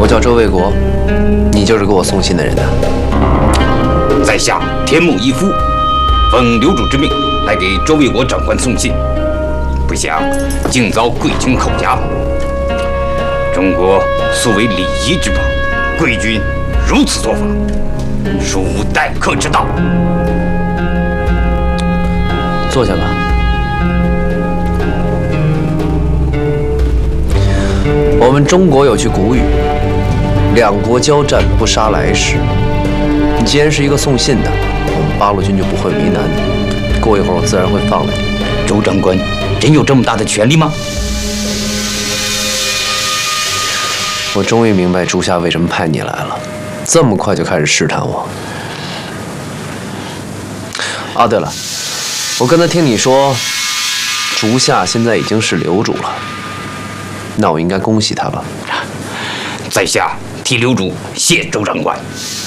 我叫周卫国，你就是给我送信的人呐。 在下天目一夫，奉刘主之命来给周卫国长官送信，不想竟遭贵军扣押。中国素为礼仪之邦，贵军如此做法，殊无待客之道。 坐下吧。我们中国有句古语：“两国交战，不杀来使。”你既然是一个送信的，我们八路军就不会为难你。过一会儿，我自然会放了你。 周长官真有这么大的权力吗？ 我终于明白竹下为什么派你来了，这么快就开始试探我。啊，对了，我刚才听你说，竹下现在已经是刘主了，那我应该恭喜他吧？ 在下替刘主谢周长官。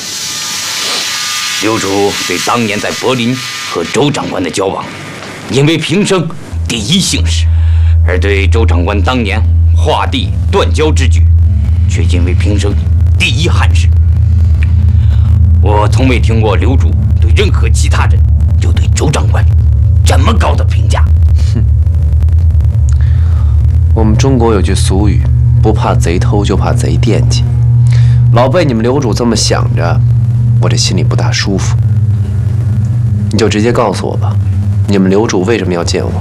刘主对当年在柏林和周长官的交往，因为平生第一幸事；而对周长官当年划地断交之举，却因为平生第一憾事。我从未听过刘主对任何其他人有对周长官这么高的评价。 哼，我们中国有句俗语，不怕贼偷，就怕贼惦记。老被你们刘主这么想着，我这心里不大舒服。你就直接告诉我吧，你们刘主为什么要见我？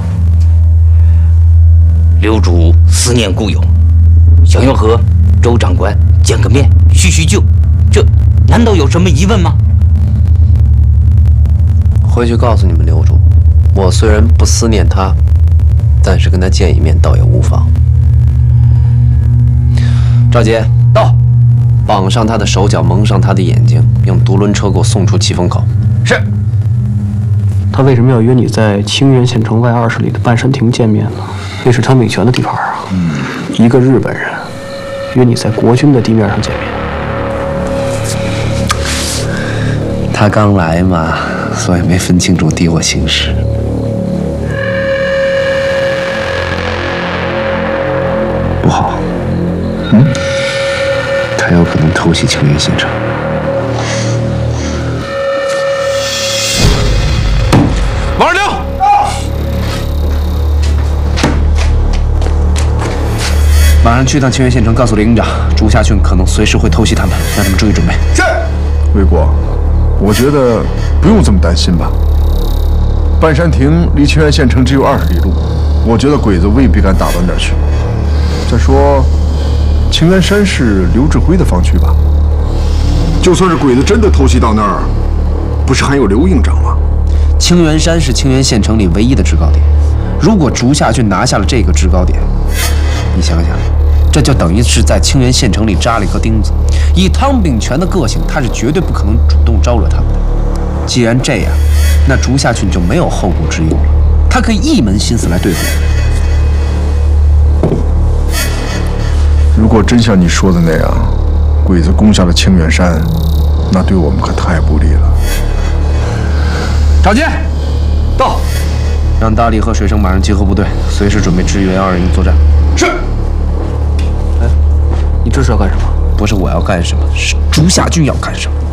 刘主思念故友，想要和周长官见个面，叙叙旧，这难道有什么疑问吗？ 回去告诉你们刘主，我虽然不思念他，但是跟他见一面倒也无妨。赵杰，到，绑上他的手脚，蒙上他的眼睛，用独轮车给我送出七风口。 是。 他为什么要约你在清源县城外20里的半山亭见面呢？那是他美权的地盘啊。一个日本人约你在国军的地面上见面。 他刚来嘛，所以没分清楚敌我形势。不好，他有可能偷袭清源县城。 王二六， 马上去趟清源县城，告诉林营长，竹下郡可能随时会偷袭他们，让他们注意准备。 是。卫国，我觉得不用这么担心吧。半山亭离清源县城只有20里路，我觉得鬼子未必敢打到那儿去。再说，清源山是刘志辉的防区吧？就算是鬼子真的偷袭到那儿，不是还有刘营长吗？ 清源山是清源县城里唯一的制高点，如果竹下郡拿下了这个制高点，你想想，这就等于是在清源县城里扎了一颗钉子。以汤秉权的个性，他是绝对不可能主动招惹他们的。既然这样，那竹下郡就没有后顾之忧了，他可以一门心思来对付我们。 如果真像你说的那样，鬼子攻下了清源山，那对我们可太不利了。 赵杰，到，让大力和水生马上集合部队，随时准备支援2营作战。 是。 哎，你这是要干什么？ 不是我要干什么，是竹下郡要干什么。